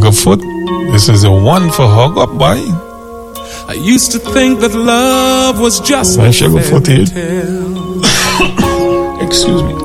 Sugarfoot. This is a one for hug up, boy. I used to think that love was just My Sugarfoot here. tale. Excuse me.